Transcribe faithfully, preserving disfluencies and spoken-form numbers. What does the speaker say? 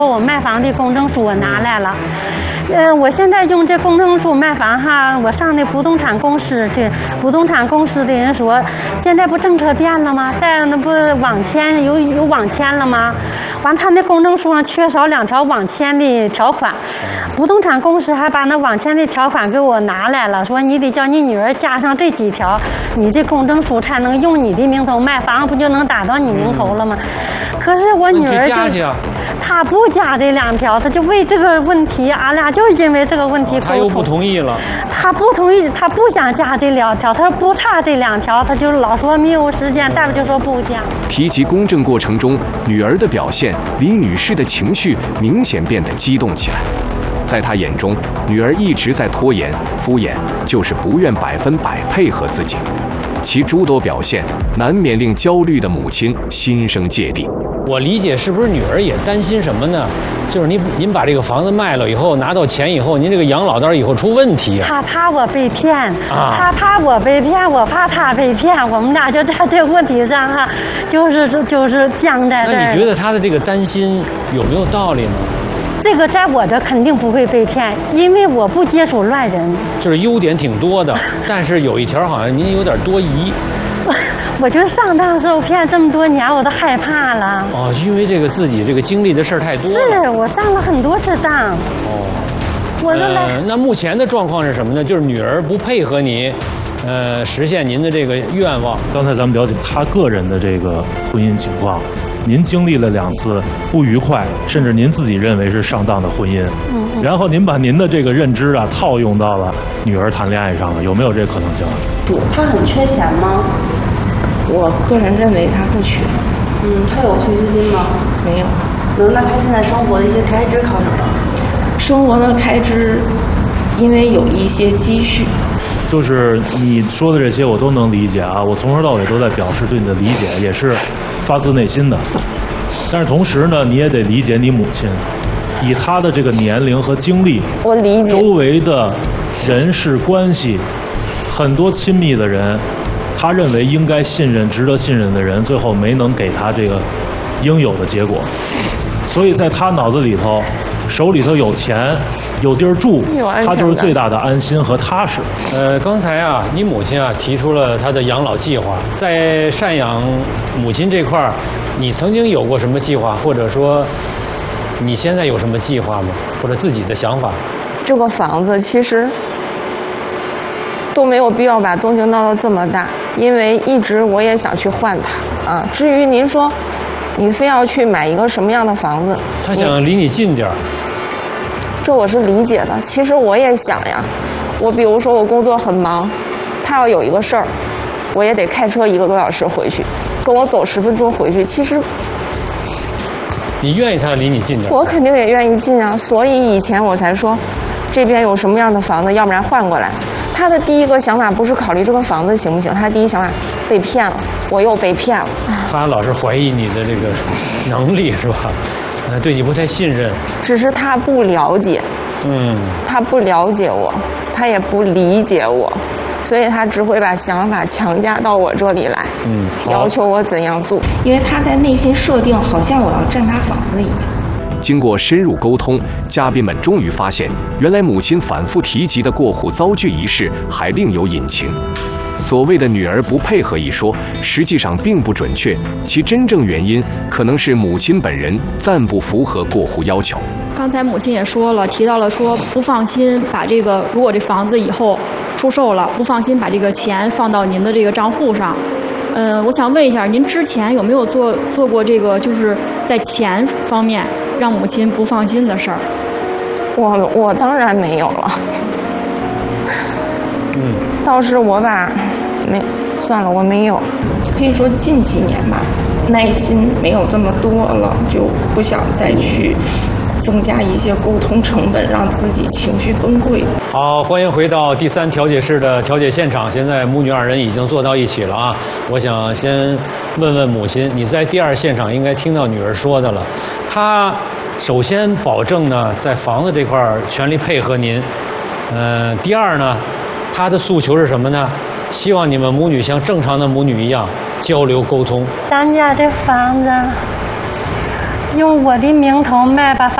我卖房的公证书我拿来了，呃，我现在用这公证书卖房哈，我上那不动产公司去，不动产公司的人说，现在不政策变了吗？但那不网签有有网签了吗？完，他那公证书上缺少两条网签的条款，不动产公司还把那网签的条款给我拿来了，说你得叫你女儿加上这几条，你这公证书才能用你的名头卖房，不就能打到你名头了吗？可是我女儿就，她不加这两条，她就为这个问题，俺俩就因为这个问题沟通。 她又不同意了。 她不同意，她不想加这两条，她说不差这两条，她就老说没有时间，大夫就说不加。 提及公证过程中女儿的表现，李女士的情绪明显变得激动起来。在她眼中，女儿一直在拖延、敷衍，就是不愿百分百配合自己。其诸多表现难免令焦虑的母亲心生芥蒂。 我理解，是不是女儿也担心什么呢？就是您您把这个房子卖了以后，拿到钱以后，您这个养老到时候以后出问题啊。 她怕我被骗， 啊、 她怕我被骗，我怕她被骗，我们俩就在这个问题上哈，就是就是僵在这儿。 那你觉得她的这个担心有没有道理呢？ 这个在我这肯定不会被骗，因为我不接触乱人。 就是优点挺多的，但是有一条好像您有点多疑。 我就上当受骗这么多年，我都害怕了。 哦，因为这个自己这个经历的事儿太多了。 是我上了很多次当。 哦， 我都来、 呃。那目前的状况是什么呢？就是女儿不配合你，呃，实现您的这个愿望。 刚才咱们了解她个人的这个婚姻情况。您经历了两次不愉快，甚至您自己认为是上当的婚姻，嗯嗯，然后您把您的这个认知啊套用到了女儿谈恋爱上了，有没有这个可能性？ 他很缺钱吗？ 我个人认为他不缺。 嗯，他有退休金吗？ 没有。 嗯，那他现在生活的一些开支靠什么？ 生活的开支，因为有一些积蓄。 就是你说的这些我都能理解啊，我从头到尾都在表示对你的理解，也是发自内心的。但是同时呢，你也得理解你母亲，以她的这个年龄和经历， 我理解周围的人事关系，很多亲密的人，她认为应该信任、值得信任的人，最后没能给她这个应有的结果，所以在她脑子里头。手里头有钱，有地儿住，他就是最大的安心和踏实。 呃，刚才啊，你母亲啊提出了她的养老计划，在赡养母亲这块儿，你曾经有过什么计划，或者说你现在有什么计划吗？或者自己的想法？ 这个房子其实都没有必要把动静闹得这么大，因为一直我也想去换它啊。至于您说你非要去买一个什么样的房子， 他想离你近点儿。 这我是理解的，其实我也想呀。我比如说我工作很忙，他要有一个事儿，我也得开车一个多小时回去，跟我走十分钟回去。其实你愿意他离你近点？ 我肯定也愿意近啊，所以以前我才说，这边有什么样的房子，要不然换过来。他的第一个想法不是考虑这个房子行不行，他第一想法被骗了，我又被骗了。 他老是怀疑你的这个能力是吧？呃，对你不太信任。 只是他不了解， 嗯， 他不了解我，他也不理解我，所以他只会把想法强加到我这里来， 嗯， 要求我怎样做，因为他在内心设定好像我要占他房子一样。 经过深入沟通，嘉宾们终于发现，原来母亲反复提及的过户遭拒一事还另有隐情。所谓的女儿不配合一说，实际上并不准确，其真正原因可能是母亲本人暂不符合过户要求。 刚才母亲也说了，提到了说不放心把这个，如果这房子以后出售了，不放心把这个钱放到您的这个账户上。嗯、呃，我想问一下，您之前有没有做做过这个，就是在钱方面让母亲不放心的事儿？ 我我当然没有了。 嗯， 倒是我把没算了，我没有。可以说近几年吧，耐心没有这么多了，就不想再去增加一些沟通成本，让自己情绪崩溃。 好，欢迎回到第三调解室的调解现场。现在母女二人已经坐到一起了啊！我想先问问母亲，你在第二现场应该听到女儿说的了。她首先保证呢，在房子这块儿全力配合您。呃，第二呢，她的诉求是什么呢？希望你们母女像正常的母女一样交流沟通。 咱家这房子用我的名头卖把房